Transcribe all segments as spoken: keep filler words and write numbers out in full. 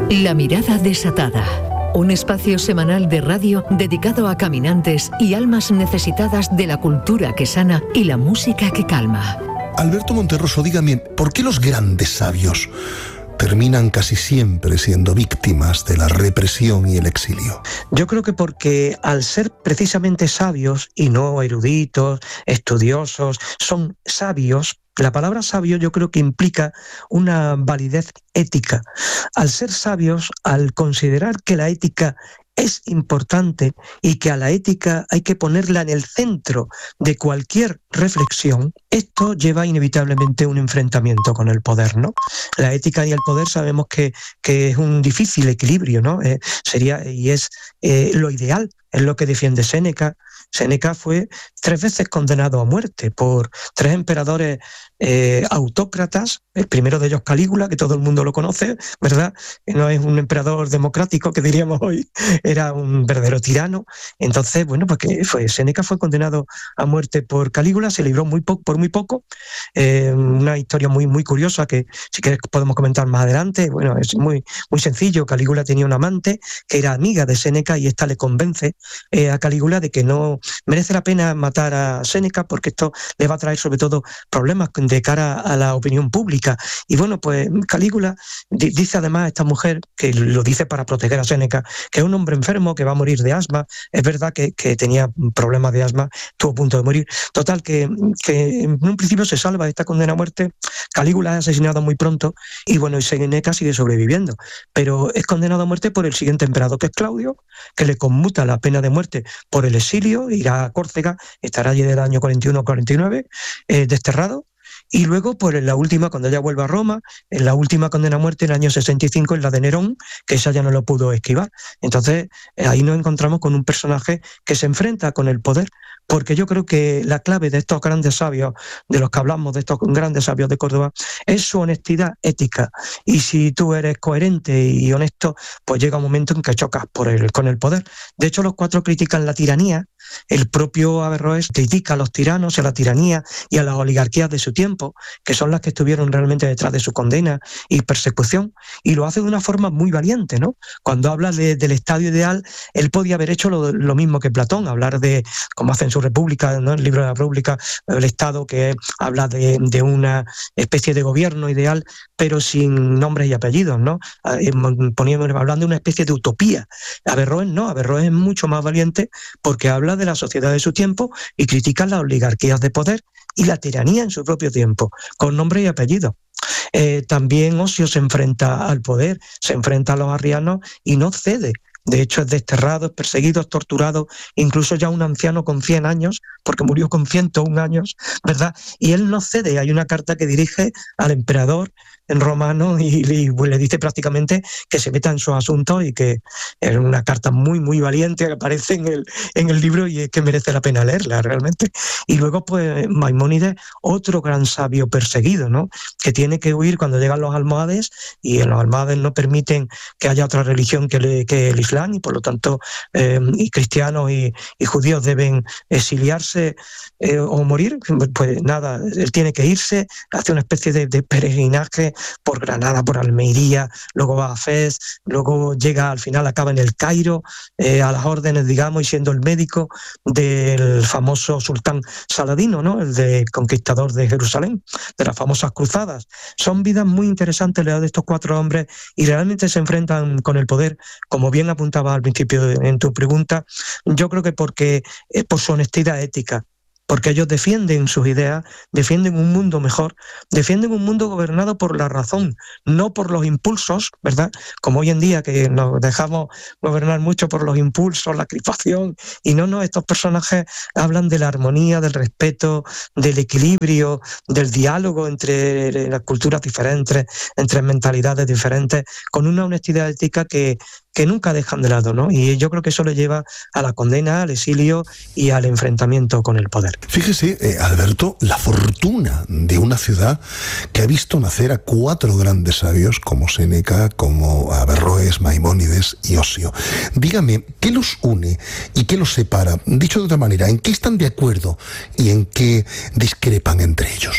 La mirada desatada. Un espacio semanal de radio dedicado a caminantes y almas necesitadas de la cultura que sana y la música que calma. Alberto Monterroso, dígame, ¿por qué los grandes sabios terminan casi siempre siendo víctimas de la represión y el exilio? Yo creo que porque al ser precisamente sabios y no eruditos, estudiosos, son sabios. La palabra sabio yo creo que implica una validez ética. Al ser sabios, al considerar que la ética es importante y que a la ética hay que ponerla en el centro de cualquier reflexión, esto lleva inevitablemente un enfrentamiento con el poder, ¿no? La ética y el poder sabemos que, que es un difícil equilibrio, ¿no? Eh, sería y es eh, lo ideal, es lo que defiende Séneca. Séneca fue tres veces condenado a muerte por tres emperadores eh, autócratas, el primero de ellos Calígula, que todo el mundo lo conoce, ¿verdad? No es un emperador democrático, que diríamos hoy, era un verdadero tirano. Entonces, bueno, pues que fue, Séneca fue condenado a muerte por Calígula, se libró muy po- por muy poco, eh, una historia muy, muy curiosa que si quieres podemos comentar más adelante. Bueno, es muy, muy sencillo. Calígula tenía una amante que era amiga de Séneca y esta le convence eh, a Calígula de que no merece la pena matar a Séneca porque esto le va a traer sobre todo problemas de cara a la opinión pública. Y bueno, pues Calígula di- dice además a esta mujer, que lo dice para proteger a Séneca, que es un hombre enfermo que va a morir de asma. Es verdad que, que tenía problemas de asma, estuvo a punto de morir. Total, que, que en un principio se salva de esta condena a muerte. Calígula es asesinado muy pronto y bueno, y Séneca sigue sobreviviendo. Pero es condenado a muerte por el siguiente emperador, que es Claudio, que le conmuta la pena de muerte por el exilio, irá a Córcega, estará allí del año cuarenta y uno cuarenta y nueve, eh, desterrado. Y luego, pues en la última, cuando ella vuelve a Roma, en la última condena a muerte en el año sesenta y cinco, en la de Nerón, que esa ya no lo pudo esquivar. Entonces, eh, ahí nos encontramos con un personaje que se enfrenta con el poder, porque yo creo que la clave de estos grandes sabios, de los que hablamos, de estos grandes sabios de Córdoba, es su honestidad ética. Y si tú eres coherente y honesto, pues llega un momento en que chocas por el, con el poder. De hecho, los cuatro critican la tiranía. El propio Averroes critica a los tiranos, a la tiranía y a las oligarquías de su tiempo, que son las que estuvieron realmente detrás de su condena y persecución, y lo hace de una forma muy valiente, ¿no? Cuando habla de, del estado ideal, él podía haber hecho lo, lo mismo que Platón, hablar de, como hace en su República, ¿no? El libro de la República, el Estado, que habla de, de una especie de gobierno ideal, pero sin nombres y apellidos, ¿no? Poníamos, hablando de una especie de utopía. Averroes no, Averroes es mucho más valiente porque habla de la sociedad de su tiempo y critica las oligarquías de poder y la tiranía en su propio tiempo, con nombre y apellido. Eh, también Ocio se enfrenta al poder, se enfrenta a los arrianos y no cede. De hecho, es desterrado, es perseguido, es torturado, incluso ya un anciano con cien años, porque murió con ciento un años, ¿verdad? Y él no cede. Hay una carta que dirige al emperador en romano y, y pues, le dice prácticamente que se meta en sus asuntos, y que es una carta muy, muy valiente que aparece en el, en el libro y es que merece la pena leerla realmente. Y luego, pues, Maimónides, otro gran sabio perseguido, ¿no? Que tiene que huir cuando llegan los almohades, y en los almohades no permiten que haya otra religión que, le, que el Islam, y por lo tanto eh, y cristianos y, y judíos deben exiliarse eh, o morir. Pues nada, él tiene que irse, hace una especie de, de peregrinaje por Granada, por Almería, luego va a Fez, luego llega al final, acaba en el Cairo, eh, a las órdenes, digamos, y siendo el médico del famoso sultán Saladino, ¿no? El de conquistador de Jerusalén, de las famosas cruzadas. Son vidas muy interesantes las de estos cuatro hombres, y realmente se enfrentan con el poder, como bien apuntaba al principio en tu pregunta. Yo creo que porque eh, por su honestidad ética, porque ellos defienden sus ideas, defienden un mundo mejor, defienden un mundo gobernado por la razón, no por los impulsos, ¿verdad? Como hoy en día, que nos dejamos gobernar mucho por los impulsos, la crispación, y no, no, estos personajes hablan de la armonía, del respeto, del equilibrio, del diálogo entre las culturas diferentes, entre mentalidades diferentes, con una honestidad ética que que nunca dejan de lado, ¿no? Y yo creo que eso le lleva a la condena, al exilio y al enfrentamiento con el poder. Fíjese, eh, Alberto, la fortuna de una ciudad que ha visto nacer a cuatro grandes sabios como Séneca, como Averroes, Maimónides y Ocio. Dígame, ¿qué los une y qué los separa? Dicho de otra manera, ¿en qué están de acuerdo y en qué discrepan entre ellos?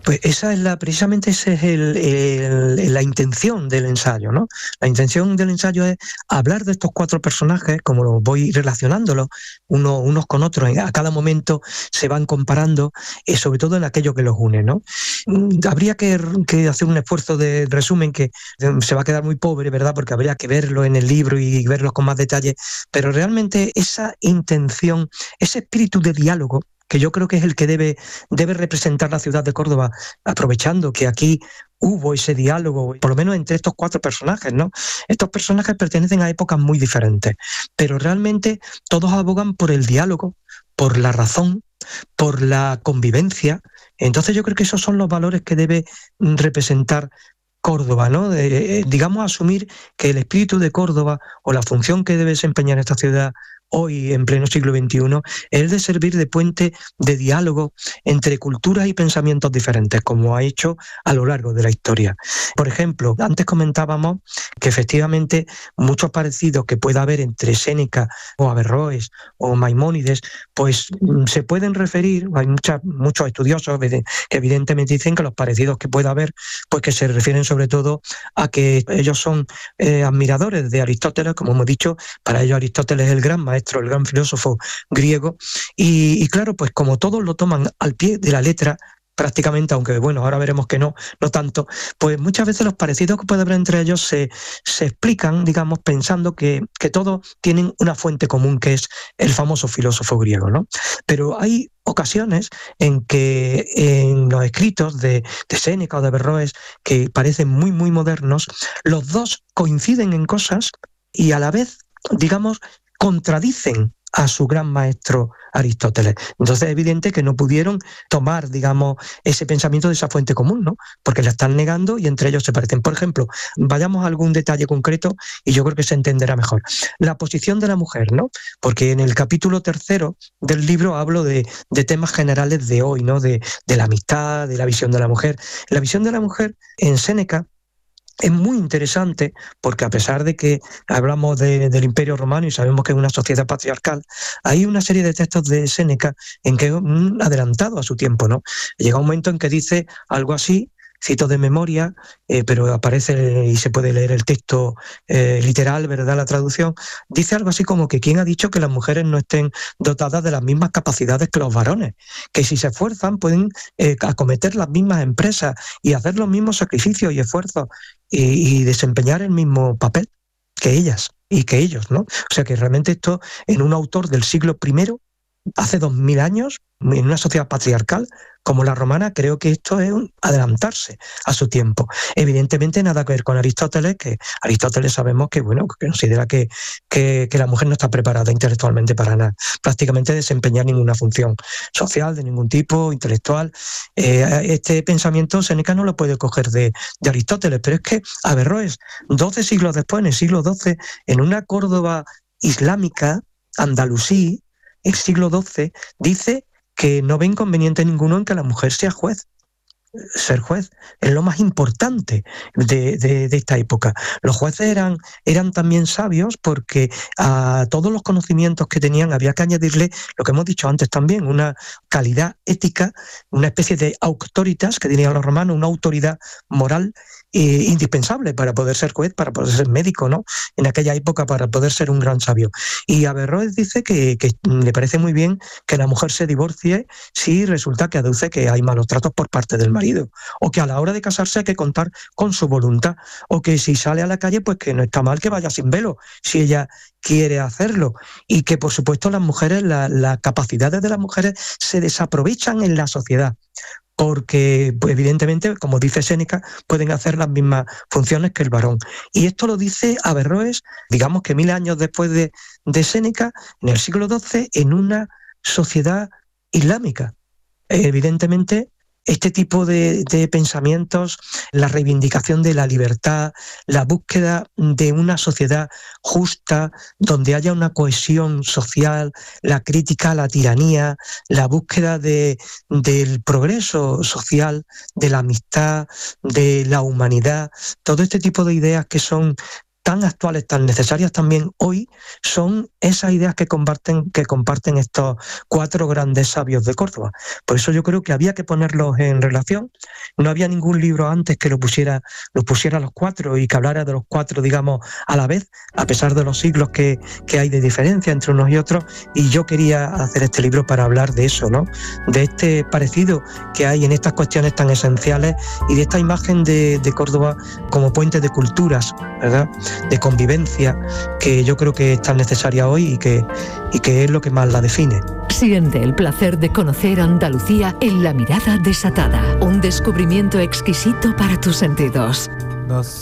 Pues esa es la, precisamente esa es el, el, la intención del ensayo, ¿no? La intención del ensayo es hablar de estos cuatro personajes, como los voy relacionándolos uno, unos con otros, a cada momento se van comparando, y sobre todo en aquello que los une, ¿no? Habría que, que hacer un esfuerzo de resumen que se va a quedar muy pobre, ¿verdad? Porque habría que verlo en el libro y verlos con más detalle, pero realmente esa intención, ese espíritu de diálogo, que yo creo que es el que debe, debe representar la ciudad de Córdoba, aprovechando que aquí hubo ese diálogo, por lo menos entre estos cuatro personajes, ¿no? Estos personajes pertenecen a épocas muy diferentes, pero realmente todos abogan por el diálogo, por la razón, por la convivencia. Entonces yo creo que esos son los valores que debe representar Córdoba, ¿no? De, digamos, asumir que el espíritu de Córdoba o la función que debe desempeñar esta ciudad hoy, en pleno siglo veintiuno, es el de servir de puente de diálogo entre culturas y pensamientos diferentes, como ha hecho a lo largo de la historia. Por ejemplo, antes comentábamos que efectivamente muchos parecidos que pueda haber entre Séneca o Averroes o Maimónides, pues se pueden referir, hay muchas, muchos estudiosos que evidentemente dicen que los parecidos que pueda haber, pues que se refieren sobre todo a que ellos son eh, admiradores de Aristóteles, como hemos dicho, para ellos Aristóteles es el gran maestro, el gran filósofo griego, y, y claro, pues como todos lo toman al pie de la letra, prácticamente, aunque bueno, ahora veremos que no, no tanto, pues muchas veces los parecidos que puede haber entre ellos se, se explican, digamos, pensando que, que todos tienen una fuente común, que es el famoso filósofo griego, ¿no? Pero hay ocasiones en que en los escritos de, de Séneca o de Averroes, que parecen muy, muy modernos, los dos coinciden en cosas y a la vez, digamos, contradicen a su gran maestro Aristóteles. Entonces es evidente que no pudieron tomar, digamos, ese pensamiento de esa fuente común, ¿no? Porque la están negando y entre ellos se parecen. Por ejemplo, vayamos a algún detalle concreto y yo creo que se entenderá mejor. La posición de la mujer, ¿no? Porque en el capítulo tercero del libro hablo de, de temas generales de hoy, ¿no? De, de la amistad, de la visión de la mujer. La visión de la mujer en Séneca es muy interesante porque a pesar de que hablamos de, del Imperio Romano y sabemos que es una sociedad patriarcal, hay una serie de textos de Séneca en que es un adelantado a su tiempo, ¿no? Llega un momento en que dice algo así, cito de memoria, eh, pero aparece y se puede leer el texto eh, literal, ¿verdad? La traducción, dice algo así como que ¿quién ha dicho que las mujeres no estén dotadas de las mismas capacidades que los varones? Que si se esfuerzan pueden eh, acometer las mismas empresas y hacer los mismos sacrificios y esfuerzos y, y desempeñar el mismo papel que ellas y que ellos, ¿no? O sea que realmente esto en un autor del siglo primero, hace dos mil años, en una sociedad patriarcal como la romana, creo que esto es un adelantarse a su tiempo. Evidentemente nada que ver con Aristóteles, que Aristóteles sabemos que, bueno, que considera que, que, que la mujer no está preparada intelectualmente para nada, prácticamente desempeñar ninguna función social de ningún tipo, intelectual. Eh, este pensamiento Séneca no lo puede coger de, de Aristóteles, pero es que Averroes, doce siglos después, en el siglo doce, en una Córdoba islámica, andalusí, el siglo doce, dice que no ve inconveniente ninguno en que la mujer sea juez. Ser juez es lo más importante de, de, de esta época. Los jueces eran, eran también sabios porque a todos los conocimientos que tenían había que añadirle, lo que hemos dicho antes también, una calidad ética, una especie de auctoritas que tenían los romanos, una autoridad moral eh, indispensable para poder ser juez, para poder ser médico, ¿no? En aquella época, para poder ser un gran sabio. Y Averroes dice que, que le parece muy bien que la mujer se divorcie si resulta que aduce que hay malos tratos por parte del marido, o que a la hora de casarse hay que contar con su voluntad, o que si sale a la calle, pues que no está mal que vaya sin velo, si ella quiere hacerlo, y que por supuesto las mujeres, las la capacidades de las mujeres se desaprovechan en la sociedad, porque pues, evidentemente, como dice Séneca, pueden hacer las mismas funciones que el varón. Y esto lo dice Averroes, digamos que mil años después de, de Séneca, en el siglo doce, en una sociedad islámica. Evidentemente, este tipo de, de pensamientos, la reivindicación de la libertad, la búsqueda de una sociedad justa, donde haya una cohesión social, la crítica a la tiranía, la búsqueda de, del progreso social, de la amistad, de la humanidad, todo este tipo de ideas que son tan actuales, tan necesarias también hoy, son esas ideas que comparten, que comparten estos cuatro grandes sabios de Córdoba. Por eso yo creo que había que ponerlos en relación. No había ningún libro antes que lo pusiera, lo pusiera a los cuatro y que hablara de los cuatro, digamos, a la vez, a pesar de los siglos que, que hay de diferencia entre unos y otros. Y yo quería hacer este libro para hablar de eso, ¿no? De este parecido que hay en estas cuestiones tan esenciales y de esta imagen de, de Córdoba como puente de culturas, ¿verdad? De convivencia, que yo creo que es tan necesaria hoy y que, y que es lo que más la define. Siente el placer de conocer Andalucía en La Mirada Desatada, un descubrimiento exquisito para tus sentidos.